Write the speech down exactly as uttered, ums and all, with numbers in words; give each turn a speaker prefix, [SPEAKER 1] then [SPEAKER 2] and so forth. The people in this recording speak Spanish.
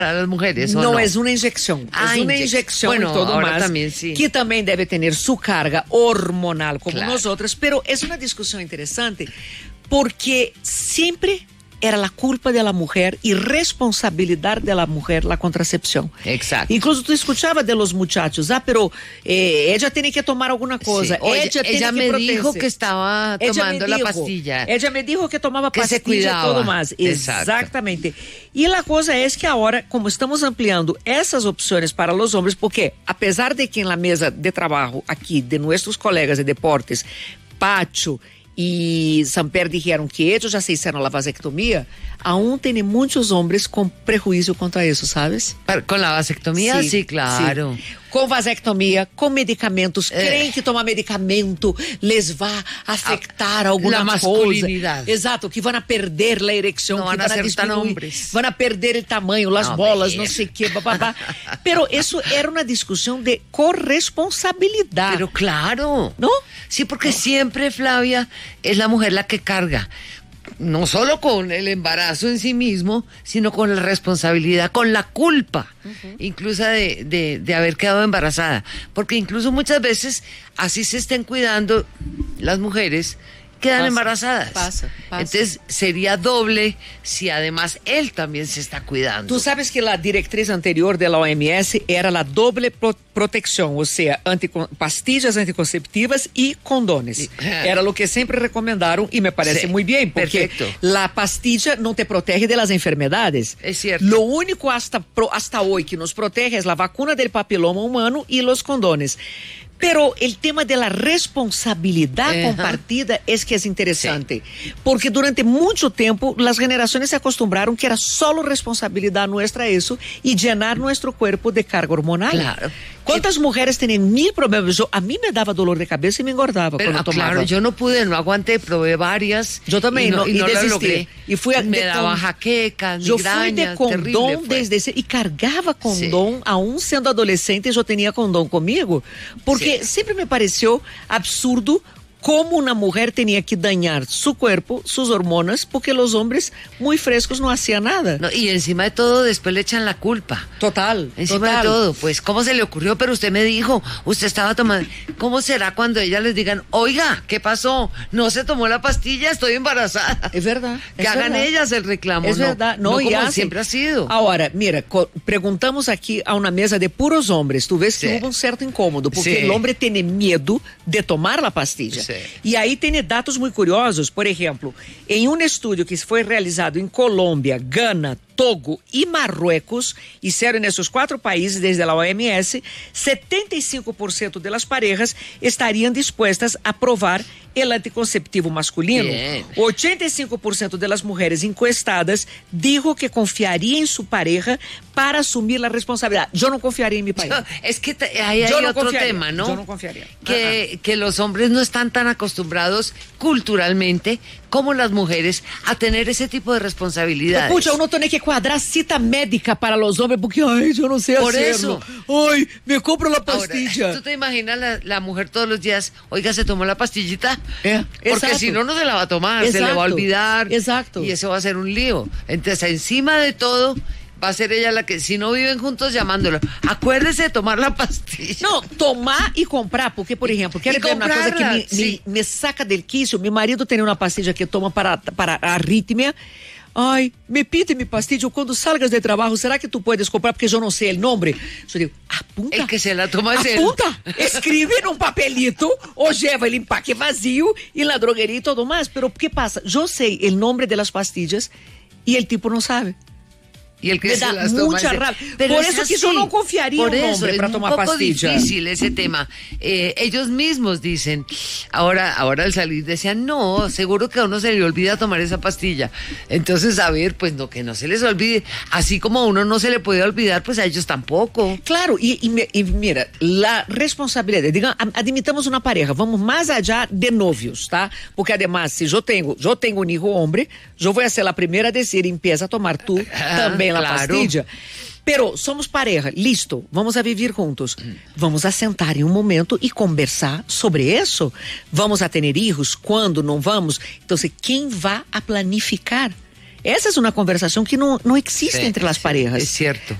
[SPEAKER 1] para las mujeres, ¿o
[SPEAKER 2] no,
[SPEAKER 1] no?
[SPEAKER 2] es una inyección.
[SPEAKER 1] Ah,
[SPEAKER 2] es una
[SPEAKER 1] inyec-
[SPEAKER 2] inyección
[SPEAKER 1] bueno,
[SPEAKER 2] y todo
[SPEAKER 1] ahora
[SPEAKER 2] más,
[SPEAKER 1] también, sí.
[SPEAKER 2] que también debe tener su carga hormonal como
[SPEAKER 1] Claro.
[SPEAKER 2] nosotras, pero es una discusión interesante porque siempre era la culpa de la mujer y responsabilidad de la mujer la contracepción.
[SPEAKER 1] Exacto.
[SPEAKER 2] Incluso tú escuchabas de los muchachos, ah, pero eh, ella tiene que tomar alguna cosa.
[SPEAKER 1] Sí. Oye,
[SPEAKER 2] ella tiene
[SPEAKER 1] ella
[SPEAKER 2] que
[SPEAKER 1] me
[SPEAKER 2] protegerse.
[SPEAKER 1] dijo que estaba
[SPEAKER 2] Ella
[SPEAKER 1] tomando
[SPEAKER 2] me
[SPEAKER 1] la
[SPEAKER 2] dijo,
[SPEAKER 1] pastilla.
[SPEAKER 2] Ella me dijo que tomaba
[SPEAKER 1] Que se
[SPEAKER 2] pastilla y
[SPEAKER 1] cuidaba.
[SPEAKER 2] todo más.
[SPEAKER 1] Exacto.
[SPEAKER 2] Exactamente. Y la cosa es que ahora, como estamos ampliando esas opciones para los hombres, porque apesar de que en la mesa de trabajo aquí de nuestros colegas de deportes, Pacho e Samper dijeron que ellos já se hicieron la vasectomía, aún tem muitos homens com prejuízo contra isso, sabes?
[SPEAKER 1] Para- ¿Con la vasectomía? Sí, claro.
[SPEAKER 2] Sí. Com vasectomia, com medicamentos,
[SPEAKER 1] É.
[SPEAKER 2] creem que tomar medicamento les vai afetar
[SPEAKER 1] A-
[SPEAKER 2] alguma
[SPEAKER 1] la
[SPEAKER 2] coisa.
[SPEAKER 1] masculinidade.
[SPEAKER 2] Exato, que vão a perder a erecção,
[SPEAKER 1] Não
[SPEAKER 2] que
[SPEAKER 1] van a
[SPEAKER 2] vão a
[SPEAKER 1] ser tan
[SPEAKER 2] disminuir,
[SPEAKER 1] hombres.
[SPEAKER 2] vão a perder o tamanho, as
[SPEAKER 1] Não,
[SPEAKER 2] bolas,
[SPEAKER 1] bem.
[SPEAKER 2] não sei o que, bababá. Pero isso era uma discussão de corresponsabilidade.
[SPEAKER 1] Pero claro.
[SPEAKER 2] ¿No?
[SPEAKER 1] Sí, porque siempre, Flavia, es la mujer la que carga. No solo con el embarazo en sí mismo, sino con la responsabilidad, con la culpa, incluso de, de, de haber quedado embarazada. Porque incluso muchas veces, así se estén cuidando las mujeres, quedan
[SPEAKER 2] Pasa,
[SPEAKER 1] embarazadas.
[SPEAKER 2] pasa, pasa.
[SPEAKER 1] Entonces sería doble si además él también se está cuidando.
[SPEAKER 2] Tú sabes que la directriz anterior de la O M S era la doble pro protección, o sea, anticon pastillas anticonceptivas y condones. Era lo que siempre recomendaron y me parece
[SPEAKER 1] Sí,
[SPEAKER 2] muy bien, porque
[SPEAKER 1] perfecto.
[SPEAKER 2] la pastilla no te protege de las enfermedades.
[SPEAKER 1] Es cierto.
[SPEAKER 2] Lo único hasta, pro, hasta hoy que nos protege es la vacuna del papiloma humano y los condones. Pero el tema de la responsabilidad
[SPEAKER 1] Ajá.
[SPEAKER 2] compartida es que es interesante, porque durante mucho tiempo las generaciones se acostumbraron que era solo responsabilidad nuestra eso y llenar nuestro cuerpo de carga hormonal.
[SPEAKER 1] Claro.
[SPEAKER 2] ¿Cuántas mujeres tienen mil problemas? Yo, a mí me daba dolor de cabeza y me engordaba
[SPEAKER 1] Pero,
[SPEAKER 2] cuando
[SPEAKER 1] ah,
[SPEAKER 2] tomaba.
[SPEAKER 1] claro, yo no pude, no aguanté, probé varias.
[SPEAKER 2] Yo también,
[SPEAKER 1] y no,
[SPEAKER 2] no,
[SPEAKER 1] y
[SPEAKER 2] y
[SPEAKER 1] no la
[SPEAKER 2] desistí.
[SPEAKER 1] logré.
[SPEAKER 2] Y fui a-
[SPEAKER 1] me
[SPEAKER 2] de
[SPEAKER 1] daba
[SPEAKER 2] con-
[SPEAKER 1] jaquecas,
[SPEAKER 2] Yo fui de
[SPEAKER 1] migrañas,
[SPEAKER 2] condón
[SPEAKER 1] terrible fue.
[SPEAKER 2] desde ese, y cargaba condón, aún siendo adolescente yo tenía condón conmigo, porque
[SPEAKER 1] Sí.
[SPEAKER 2] siempre me pareció absurdo cómo una mujer tenía que dañar su cuerpo, sus hormonas, porque los hombres muy frescos no hacían nada.
[SPEAKER 1] No, y encima de todo, después le echan la culpa.
[SPEAKER 2] Total,
[SPEAKER 1] Encima
[SPEAKER 2] total.
[SPEAKER 1] de todo, pues, ¿cómo se le ocurrió? Pero usted me dijo, usted estaba tomando. ¿Cómo será cuando ellas les digan, oiga, ¿qué pasó? No se tomó la pastilla, estoy embarazada?
[SPEAKER 2] Es verdad.
[SPEAKER 1] Que
[SPEAKER 2] es
[SPEAKER 1] hagan
[SPEAKER 2] verdad.
[SPEAKER 1] ellas el reclamo.
[SPEAKER 2] Es
[SPEAKER 1] no,
[SPEAKER 2] verdad, no,
[SPEAKER 1] no
[SPEAKER 2] y
[SPEAKER 1] como
[SPEAKER 2] hacen.
[SPEAKER 1] siempre ha sido.
[SPEAKER 2] Ahora, mira, co- preguntamos aquí a una mesa de puros hombres, tú ves
[SPEAKER 1] Sí.
[SPEAKER 2] que hubo un cierto incómodo, porque
[SPEAKER 1] Sí.
[SPEAKER 2] el hombre tiene miedo de tomar la pastilla.
[SPEAKER 1] Sí.
[SPEAKER 2] Y ahí tiene datos muy curiosos, por ejemplo, en un estudio que fue realizado en Colombia, Ghana, Togo y Marruecos, hicieron en esos cuatro países desde la O M S, setenta y cinco por ciento de las parejas estarían dispuestas a probar el anticonceptivo masculino.
[SPEAKER 1] Bien.
[SPEAKER 2] ochenta y cinco por ciento de las mujeres encuestadas dijo que confiaría en su pareja para asumir la responsabilidad. Yo no confiaría en mi pareja.
[SPEAKER 1] Es que te- ahí hay
[SPEAKER 2] Yo no
[SPEAKER 1] otro
[SPEAKER 2] confiaría,
[SPEAKER 1] tema, ¿no?
[SPEAKER 2] yo no confiaría.
[SPEAKER 1] Que, que los hombres no están tan acostumbrados culturalmente como las mujeres a tener ese tipo de responsabilidades.
[SPEAKER 2] Pucha, uno tiene que cuadrar cita médica para los hombres porque, ay, yo no sé
[SPEAKER 1] Por
[SPEAKER 2] hacerlo.
[SPEAKER 1] eso.
[SPEAKER 2] Ay, me compro la
[SPEAKER 1] Ahora,
[SPEAKER 2] pastilla.
[SPEAKER 1] ¿tú te imaginas la, la mujer todos los días, oiga, se tomó la pastillita?
[SPEAKER 2] Eh,
[SPEAKER 1] Porque
[SPEAKER 2] exacto.
[SPEAKER 1] si no, no se la va a tomar, se le va a
[SPEAKER 2] Exacto,
[SPEAKER 1] olvidar.
[SPEAKER 2] exacto.
[SPEAKER 1] Y eso va a ser un lío. Entonces, encima de todo, va a ser ella la que, si no viven juntos, llamándolo. Acuérdese de tomar la pastilla.
[SPEAKER 2] Não, tomar e comprar, porque, por exemplo, quero
[SPEAKER 1] E
[SPEAKER 2] ver uma coisa que
[SPEAKER 1] comprarla,
[SPEAKER 2] me,
[SPEAKER 1] sim.
[SPEAKER 2] me, me saca del quicio. Meu marido tem uma pastilha que toma para, para a arritmia. Ai, me pide mi pastilha quando salgas de trabalho, será que tu puedes comprar? Porque eu não sei o nome. Eu digo, apunta.
[SPEAKER 1] El que se la toma es él.
[SPEAKER 2] Apunta, escreve num papelito, ou leva ele empaque vazio e na drogueria e tudo mais. Pero o que passa? Eu sei o nome das pastillas e o tipo não sabe.
[SPEAKER 1] Y el que
[SPEAKER 2] Me
[SPEAKER 1] se
[SPEAKER 2] da
[SPEAKER 1] las toma
[SPEAKER 2] mucha
[SPEAKER 1] es-
[SPEAKER 2] rabia.
[SPEAKER 1] Pero
[SPEAKER 2] Por
[SPEAKER 1] es
[SPEAKER 2] eso que
[SPEAKER 1] así.
[SPEAKER 2] yo no confiaría
[SPEAKER 1] Por
[SPEAKER 2] en un
[SPEAKER 1] eso,
[SPEAKER 2] hombre
[SPEAKER 1] es
[SPEAKER 2] para
[SPEAKER 1] un
[SPEAKER 2] tomar
[SPEAKER 1] poco
[SPEAKER 2] pastilla.
[SPEAKER 1] difícil ese tema. Eh, ellos mismos dicen, ahora, ahora al salir decían, no, seguro que a uno se le olvida tomar esa pastilla. Entonces, a ver, pues no, que no se les olvide. Así como a uno no se le puede olvidar, pues a ellos tampoco.
[SPEAKER 2] Claro, e, e, e mira, la responsabilidade, digamos, admitamos uma pareja, vamos mais allá de novios, tá? Porque además, se eu tenho, eu tenho um hijo hombre, eu vou ser a primeira a dizer, empieza a tomar tu
[SPEAKER 1] Ah,
[SPEAKER 2] também a
[SPEAKER 1] claro.
[SPEAKER 2] pastilla. Pero somos pareja, listo, vamos a vivir juntos. Vamos a sentar em um momento e conversar sobre isso. Vamos a ter hijos? Quando? Não vamos? Então, quem vai a planificar Esa es una conversación que no, no existe
[SPEAKER 1] Sí,
[SPEAKER 2] entre las
[SPEAKER 1] sí,
[SPEAKER 2] parejas.
[SPEAKER 1] es cierto.